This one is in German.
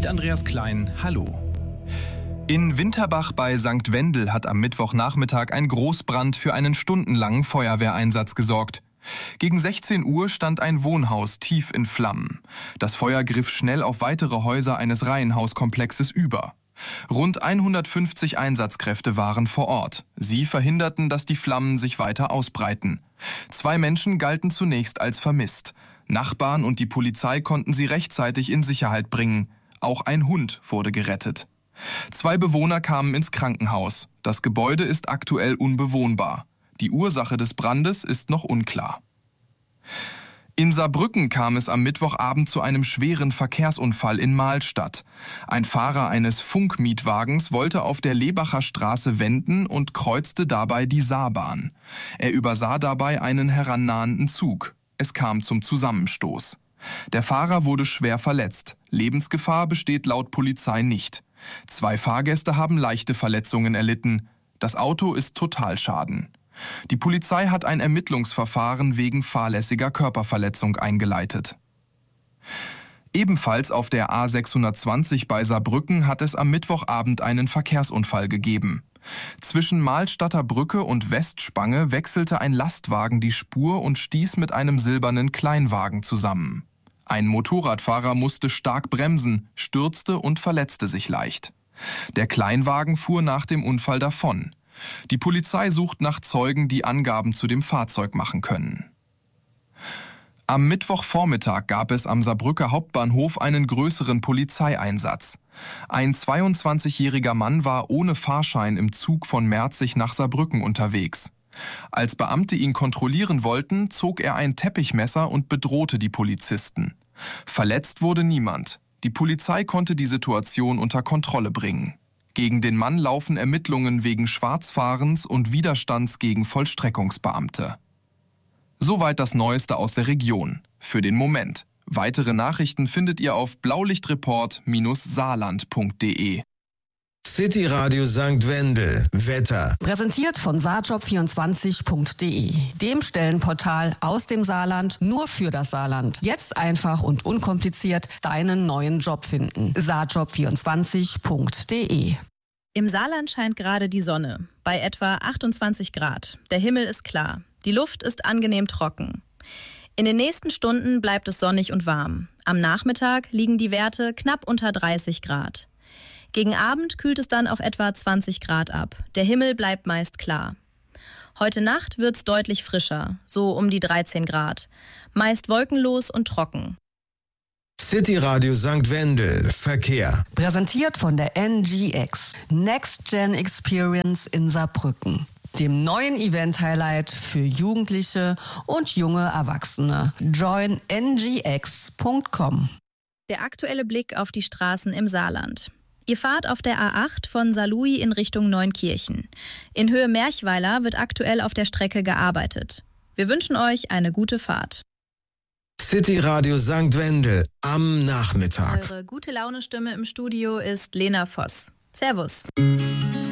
Mit Andreas Klein, hallo. In Winterbach bei St. Wendel hat am Mittwochnachmittag ein Großbrand für einen stundenlangen Feuerwehreinsatz gesorgt. Gegen 16 Uhr stand ein Wohnhaus tief in Flammen. Das Feuer griff schnell auf weitere Häuser eines Reihenhauskomplexes über. Rund 150 Einsatzkräfte waren vor Ort. Sie verhinderten, dass die Flammen sich weiter ausbreiten. 2 Menschen galten zunächst als vermisst. Nachbarn und die Polizei konnten sie rechtzeitig in Sicherheit bringen. Auch ein Hund wurde gerettet. 2 Bewohner kamen ins Krankenhaus. Das Gebäude ist aktuell unbewohnbar. Die Ursache des Brandes ist noch unklar. In Saarbrücken kam es am Mittwochabend zu einem schweren Verkehrsunfall in Mahlstadt. Ein Fahrer eines Funkmietwagens wollte auf der Lebacher Straße wenden und kreuzte dabei die Saarbahn. Er übersah dabei einen herannahenden Zug. Es kam zum Zusammenstoß. Der Fahrer wurde schwer verletzt. Lebensgefahr besteht laut Polizei nicht. 2 Fahrgäste haben leichte Verletzungen erlitten. Das Auto ist Totalschaden. Die Polizei hat ein Ermittlungsverfahren wegen fahrlässiger Körperverletzung eingeleitet. Ebenfalls auf der A620 bei Saarbrücken hat es am Mittwochabend einen Verkehrsunfall gegeben. Zwischen Mahlstadter Brücke und Westspange wechselte ein Lastwagen die Spur und stieß mit einem silbernen Kleinwagen zusammen. Ein Motorradfahrer musste stark bremsen, stürzte und verletzte sich leicht. Der Kleinwagen fuhr nach dem Unfall davon. Die Polizei sucht nach Zeugen, die Angaben zu dem Fahrzeug machen können. Am Mittwochvormittag gab es am Saarbrücker Hauptbahnhof einen größeren Polizeieinsatz. Ein 22-jähriger Mann war ohne Fahrschein im Zug von Merzig nach Saarbrücken unterwegs. Als Beamte ihn kontrollieren wollten, zog er ein Teppichmesser und bedrohte die Polizisten. Verletzt wurde niemand. Die Polizei konnte die Situation unter Kontrolle bringen. Gegen den Mann laufen Ermittlungen wegen Schwarzfahrens und Widerstands gegen Vollstreckungsbeamte. Soweit das Neueste aus der Region. Für den Moment. Weitere Nachrichten findet ihr auf blaulichtreport-saarland.de. City Radio St. Wendel. Wetter. Präsentiert von saarjob24.de, dem Stellenportal aus dem Saarland nur für das Saarland. Jetzt einfach und unkompliziert deinen neuen Job finden. saarjob24.de. Im Saarland scheint gerade die Sonne, bei etwa 28 Grad. Der Himmel ist klar. Die Luft ist angenehm trocken. In den nächsten Stunden bleibt es sonnig und warm. Am Nachmittag liegen die Werte knapp unter 30 Grad. Gegen Abend kühlt es dann auf etwa 20 Grad ab. Der Himmel bleibt meist klar. Heute Nacht wird's deutlich frischer, so um die 13 Grad. Meist wolkenlos und trocken. City Radio St. Wendel. Verkehr. Präsentiert von der NGX, Next Gen Experience in Saarbrücken, dem neuen Event-Highlight für Jugendliche und junge Erwachsene. Join ngx.com. Der aktuelle Blick auf die Straßen im Saarland. Ihr fahrt auf der A8 von Saarlouis in Richtung Neunkirchen. In Höhe Merchweiler wird aktuell auf der Strecke gearbeitet. Wir wünschen euch eine gute Fahrt. City Radio St. Wendel am Nachmittag. Eure gute Laune-Stimme im Studio ist Lena Voss. Servus.